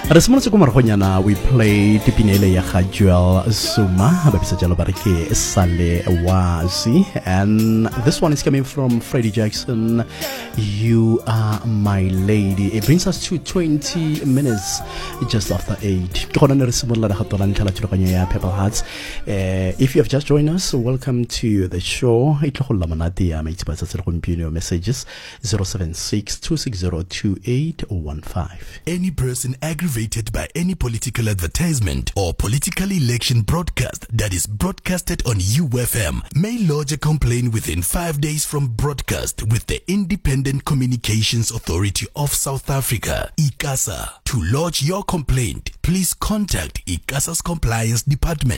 Re simolotse ko maragonyana we play tipinele ya ga Joel Zuma ba bisa jalo ba re ke Sale Wazi, and this one is coming from Freddie Jackson, You Are My Lady. It brings us to 20 minutes just after 8. Ke gona ne re simolla ra gatola ntlha la thulaganyo ya Purple Hearts. If you have just joined us, welcome to the show. E tlo go la monate ya maitse ba tsa gompieno messages 076-260-2815. Any person aggravated by any political advertisement or political election broadcast that is broadcasted on UFM may lodge a complaint within 5 days from broadcast with the Independent Communications Authority of South Africa, ICASA. To lodge your complaint, please contact ICASA's Compliance Department